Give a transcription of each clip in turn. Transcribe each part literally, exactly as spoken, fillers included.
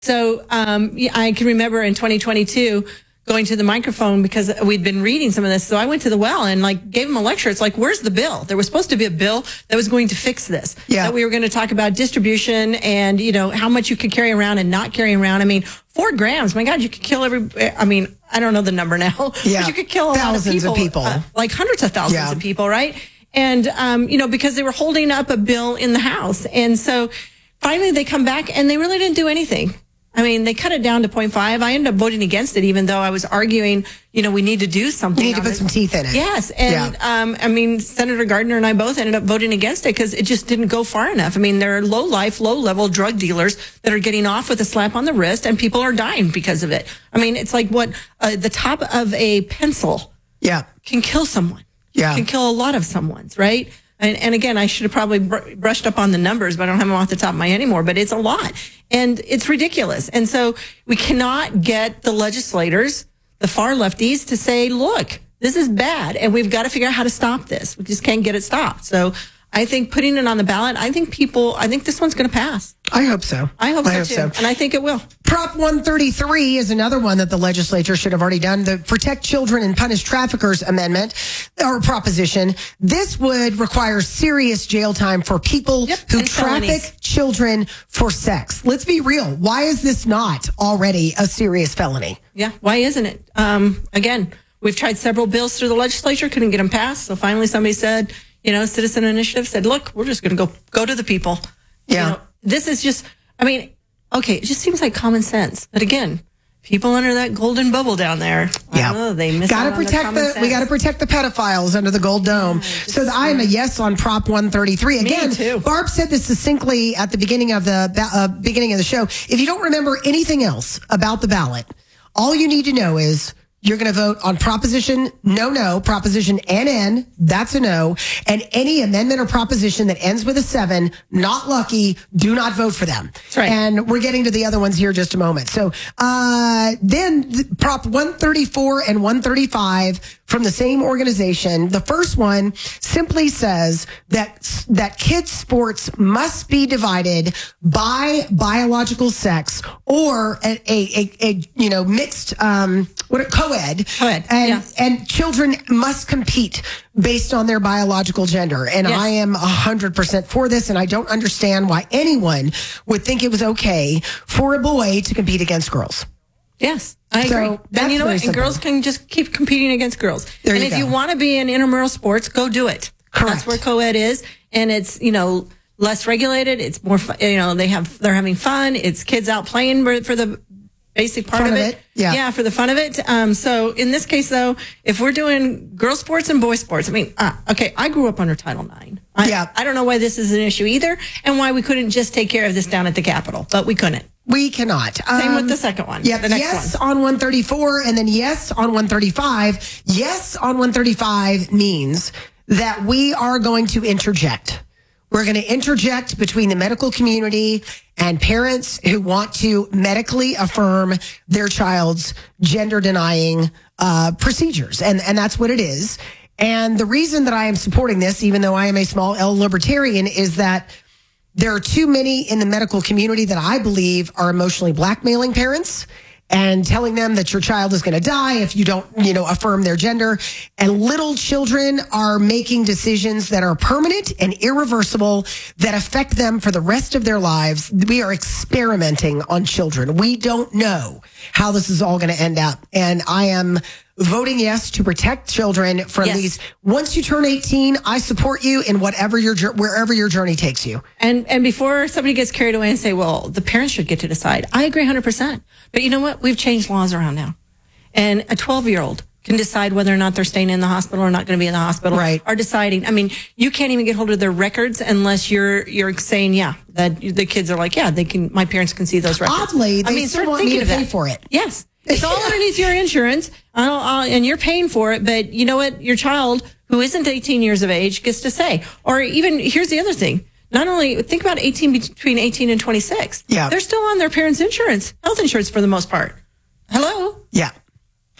So um, I can remember in twenty twenty-two going to the microphone because we'd been reading some of this. So I went to the well and like gave him a lecture. It's like, where's the bill? There was supposed to be a bill that was going to fix this. Yeah. That we were going to talk about distribution and, you know, how much you could carry around and not carry around. I mean, four grams. My God, you could kill every, I mean, I don't know the number now. Yeah. But you could kill a thousands lot of people. of people. Uh, like hundreds of thousands Yeah. of people, right? And, um, you know, because they were holding up a bill in the House. And so finally they come back and they really didn't do anything. I mean, they cut it down to zero point five. I ended up voting against it, even though I was arguing, you know, we need to do something. You need to put it. some teeth in it. Yes. And, Yeah. um, I mean, Senator Gardner and I both ended up voting against it because it just didn't go far enough. I mean, there are low life, low level drug dealers that are getting off with a slap on the wrist and people are dying because of it. I mean, it's like what uh, the top of a pencil Yeah. can kill someone. Yeah. Can kill a lot of someone's, right? And, and again, I should have probably br- brushed up on the numbers, but I don't have them off the top of my head anymore. But it's a lot, and it's ridiculous. And so we cannot get the legislators, the far lefties, to say, "Look, this is bad, and we've got to figure out how to stop this. We just can't get it stopped." So I think putting it on the ballot, I think people, I think this one's going to pass. I hope so. I hope, I so hope too, so. and I think it will. Prop one thirty-three is another one that the legislature should have already done. The Protect Children and Punish Traffickers Amendment or proposition. This would require serious jail time for people Yep, who and traffic felonies. children for sex. Let's be real. Why is this not already a serious felony? Yeah, why isn't it? Um, again, we've tried several bills through the legislature, couldn't get them passed. So finally somebody said, you know, Citizen Initiative said, look, we're just going to go go to the people. Yeah. You know, this is just, I mean, okay, it just seems like common sense. But again, people under that golden bubble down there, I Yeah. don't know, they miss Gotta out on their protect common the, sense. we got to protect the pedophiles under the gold dome. so I am a yes on Prop one thirty-three. Again, too. Barb said this succinctly at the beginning of the uh, beginning of the show. If you don't remember anything else about the ballot, all you need to know is you're going to vote on Proposition No No, Proposition N N, that's a no, and any amendment or proposition that ends with a seven, not lucky, do not vote for them. That's right. And we're getting to the other ones here in just a moment. So uh, then the Prop one thirty-four and one thirty-five from the same organization. The first one simply says that that kids' sports must be divided by biological sex or a, a, a, a you know mixed um, what co-ed, Co-ed, and yeah. and children must compete based on their biological gender. And Yes. I am one hundred percent for this, and I don't understand why anyone would think it was okay for a boy to compete against girls. Yes, I So, agree. that's And you know very what? And simple. girls can just keep competing against girls. There and you if go. you want to be in intramural sports, go do it. Correct. That's where co-ed is, and it's you know less regulated. It's more fu- you know they have they're having fun. It's kids out playing for for the basic part Fun of of it. it, yeah. yeah, for the fun of it. Um, so in this case, though, if we're doing girl sports and boy sports, I mean, uh, okay, I grew up under Title nine. I, Yeah. I don't know why this is an issue either, and why we couldn't just take care of this down at the Capitol, but we couldn't. We cannot. Same Um, with the second one. Yeah, the next yes one. on one thirty-four and then yes on one thirty-five. Yes on one thirty-five means that we are going to interject. We're going to interject between the medical community and parents who want to medically affirm their child's gender denying uh, procedures. And, and that's what it is. And the reason that I am supporting this, even though I am a small L libertarian, is that there are too many in the medical community that I believe are emotionally blackmailing parents and telling them that your child is going to die if you don't, you know, affirm their gender. And little children are making decisions that are permanent and irreversible that affect them for the rest of their lives. We are experimenting on children. We don't know how this is all going to end up. And I am voting yes to protect children from Yes. these. Once you turn eighteen, I support you in whatever your jour- wherever your journey takes you. And and before somebody gets carried away and say, well, the parents should get to decide, I agree one hundred percent. But you know what? We've changed laws around now. And a twelve-year-old can decide whether or not they're staying in the hospital or not going to be in the hospital. Right. Or deciding. I mean, you can't even get hold of their records unless you're you're saying, yeah, that the kids are like, yeah, they can. My parents can see those records. Oddly, they I mean, still start want me thinking to of pay that. for it. Yes. It's all underneath your insurance, I'll, I'll, and you're paying for it. But you know what? Your child, who isn't eighteen years of age, gets to say. Or even, here's the other thing. Not only, think about eighteen, between eighteen and twenty-six. Yeah. They're still on their parents' insurance, health insurance for the most part. Hello? Yeah.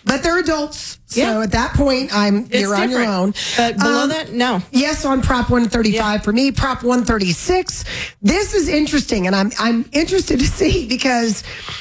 but they're adults. So Yeah. at that point, I'm It's you're on your different. own. But below Um, that, no. Yes, on Prop one thirty-five for me. Prop one thirty-six. This is interesting, and I'm I'm interested to see because